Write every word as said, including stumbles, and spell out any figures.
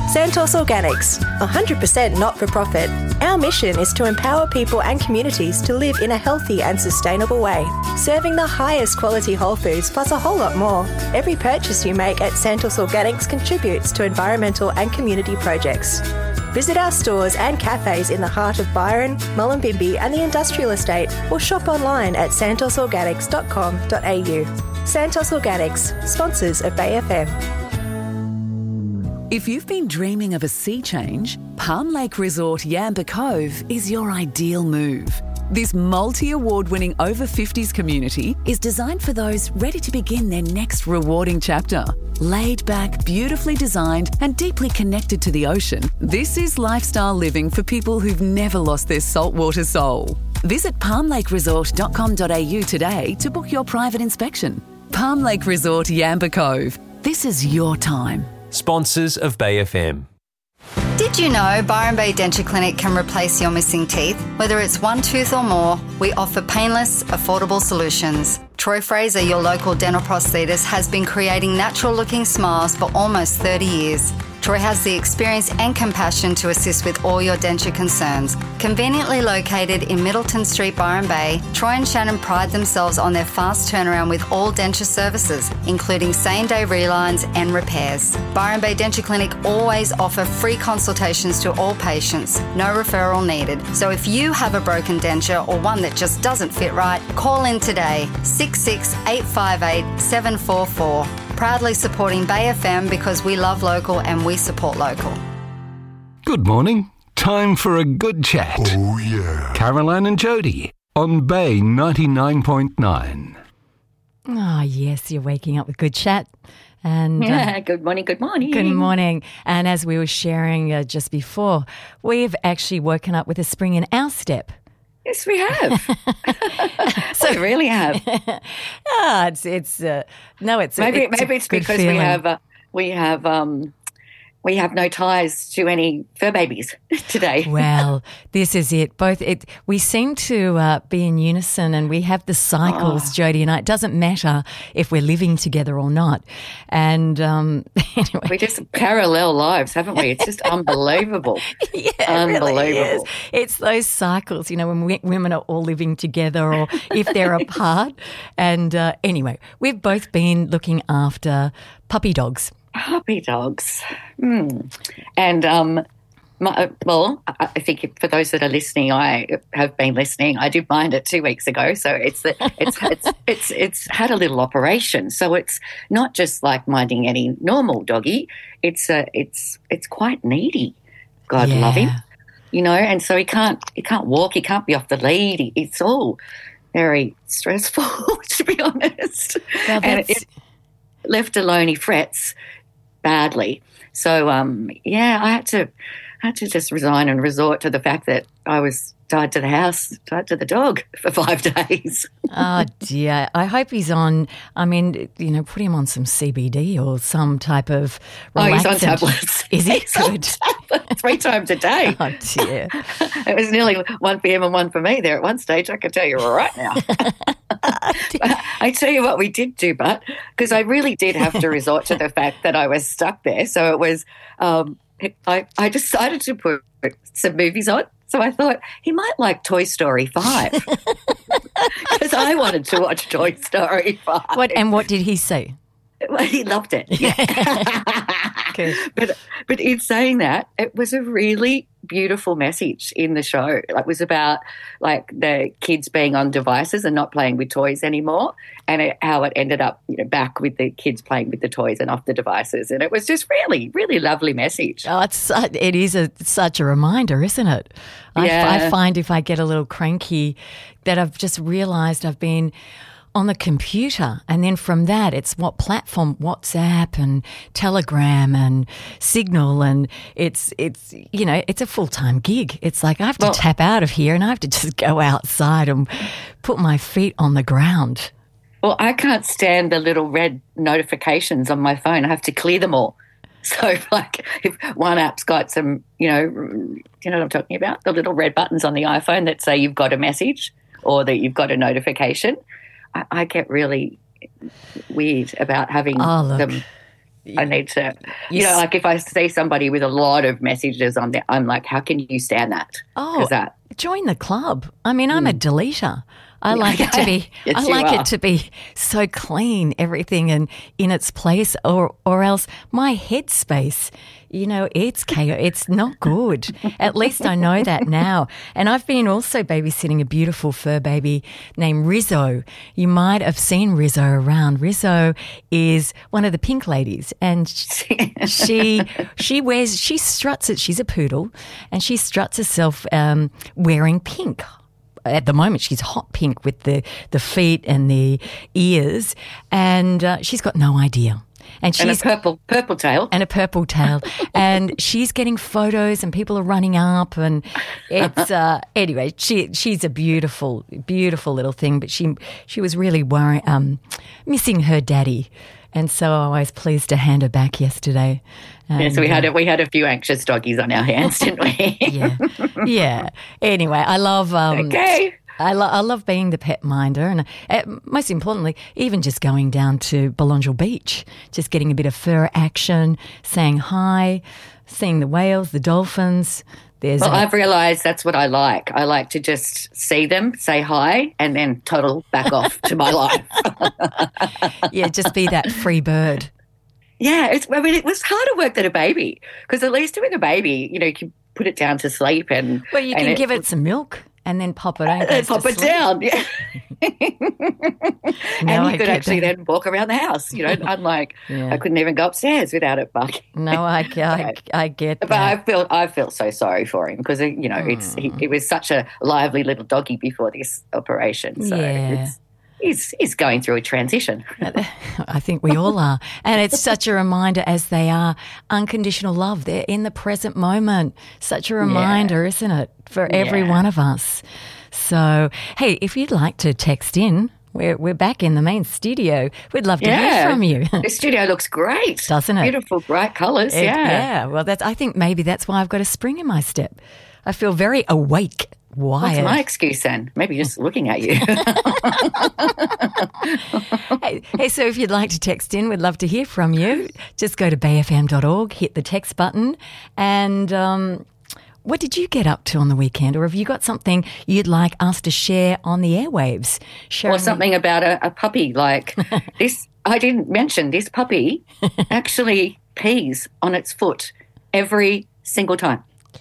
Santos Organics, one hundred percent not-for-profit. Our mission is to empower people and communities to live in a healthy and sustainable way, serving the highest quality whole foods plus a whole lot more. Every purchase you make at Santos Organics contributes to environmental and community projects. Visit our stores and cafes in the heart of Byron, Mullumbimby and the Industrial Estate, or shop online at santos organics dot com dot a u. Santos Organics, sponsors of Bay F M. If you've been dreaming of a sea change, Palm Lake Resort Yamba Cove is your ideal move. This multi-award-winning over fifties community is designed for those ready to begin their next rewarding chapter. Laid back, beautifully designed and deeply connected to the ocean, this is lifestyle living for people who've never lost their saltwater soul. Visit palm lake resort dot com dot a u today to book your private inspection. Palm Lake Resort Yamba Cove. This is your time. Sponsors of Bay F M. Did you know Byron Bay Denture Clinic can replace your missing teeth? Whether it's one tooth or more, we offer painless, affordable solutions. Troy Fraser, your local dental prosthetist, has been creating natural-looking smiles for almost thirty years. Troy has the experience and compassion to assist with all your denture concerns. Conveniently located in Middleton Street, Byron Bay, Troy and Shannon pride themselves on their fast turnaround with all denture services, including same-day relines and repairs. Byron Bay Denture Clinic always offer free consultations to all patients, no referral needed. So if you have a broken denture or one that just doesn't fit right, call in today, six six eight five eight seven four four. Proudly supporting Bay F M because we love local and we support local. Good morning. Time for a good chat. Oh, yeah. Caroline and Jody on Bay ninety-nine point nine. Oh, yes, you're waking up with good chat. And yeah, uh, good morning, good morning. Good morning. And as we were sharing uh, just before, we've actually woken up with a spring in our step. Yes, we have. So we really have. ah, it's it's uh, no, it's maybe it's maybe it's because feeling. we have uh, we have um, we have no ties to any fur babies today. Well, this is it. Both it we seem to uh, be in unison, and we have the cycles, oh. Jody and I. It doesn't matter if we're living together or not. And um, anyway, we just parallel lives, haven't we? It's just unbelievable. Yeah, unbelievable. It really is. It's those cycles, you know, when we, women are all living together, or if they're apart. And uh, anyway, we've both been looking after puppy dogs. Puppy dogs. Mm. And, um, my, well, I think for those that are listening, I have been listening. I did mine it two weeks ago, so it's the, it's it's it's it's had a little operation. So it's not just like minding any normal doggy. It's a it's it's quite needy. God yeah. love him, you know. And so he can't he can't walk. He can't be off the lead. He, it's all very stressful, to be honest. Well, and it, left alone, he frets badly. So, um, yeah, I had to, I had to just resign and resort to the fact that I was tied to the house, tied to the dog for five days. Oh, dear. I hope he's on, I mean, you know, put him on some C B D or some type of relaxant. Oh, he's on tablets. Is he he's good? Tablets, three times a day. Oh, dear. It was nearly one p.m. and one for me there at one stage, I can tell you right now. I tell you what we did do, but because I really did have to resort to the fact that I was stuck there. So it was, um, I, I decided to put some movies on. So I thought he might like Toy Story five because I wanted to watch Toy Story five. What, and what did he say? Well, he loved it. Yeah. But but in saying that, it was a really beautiful message in the show. It was about like the kids being on devices and not playing with toys anymore, and it, how it ended up, you know, back with the kids playing with the toys and off the devices. And it was just really, really lovely message. Oh, it's it is a, such a reminder, isn't it? Yeah. I, I find if I get a little cranky that I've just realised I've been on the computer, and then from that it's what platform, WhatsApp and Telegram and Signal, and it's it's you know it's a full-time gig. It's like I have to well, tap out of here and I have to just go outside and put my feet on the ground. Well, I can't stand the little red notifications on my phone. I have to clear them all. So, like, if one app's got some, you know, you know what I'm talking about? The little red buttons on the iPhone that say you've got a message or that you've got a notification. I, I get really weird about having oh, look. them. I need to, you know, like if I see somebody with a lot of messages on there, I'm like, how can you stand that? Oh, that join the club. I mean, I'm mm. a deleter. I like it to be. Yes, I like are. it to be so clean, everything and in its place, or or else my headspace. You know, it's chaos. It's not good. At least I know that now. And I've been also babysitting a beautiful fur baby named Rizzo. You might have seen Rizzo around. Rizzo is one of the pink ladies, and she she wears she struts it. She's a poodle, and she struts herself um, wearing pink. At the moment, she's hot pink with the, the feet and the ears, and uh, she's got no idea. And, she's, and a purple purple tail. And a purple tail. And she's getting photos and people are running up, and it's uh, anyway, she she's a beautiful, beautiful little thing, but she she was really worrying, um, missing her daddy. And so I was pleased to hand her back yesterday. And, yeah, so we had a, we had a few anxious doggies on our hands, didn't we? yeah, yeah. Anyway, I love. Um, okay. I, lo- I love being the pet minder, and uh, most importantly, even just going down to Belongil Beach, just getting a bit of fur action, saying hi, seeing the whales, the dolphins. There's well, a- I've realised that's what I like. I like to just see them, say hi, and then total back off to my life. Yeah, just be that free bird. Yeah, it's, I mean, it was harder work than a baby, because at least with a baby, you know, you can put it down to sleep and well, you and can it, give it some milk. And then pop it over. And pop it sleep. down, yeah. And I you could actually that. then walk around the house, you know. I'm like, yeah. I couldn't even go upstairs without it barking. No, I, I, I get but that. I feel I feel so sorry for him, because, you know, mm. it's he, it was such a lively little doggy before this operation. So yeah. it's, he's, he's going through a transition. I think we all are. And it's such a reminder, as they are, unconditional love. They're in the present moment. Such a reminder, yeah. isn't it, for every yeah. one of us. So, hey, if you'd like to text in, we're, we're back in the main studio. We'd love to yeah. hear from you. The studio looks great. Doesn't it? Beautiful, bright colours, it, yeah. Yeah, well, that's. I think maybe that's why I've got a spring in my step. I feel very awake. Wired. What's my excuse then? Maybe just looking at you. hey, hey, so if you'd like to text in, we'd love to hear from you. Just go to bay f m dot org, hit the text button, and um, what did you get up to on the weekend? Or have you got something you'd like us to share on the airwaves? Share or something me- about a, a puppy, like this. I didn't mention this puppy actually pees on its foot every single time.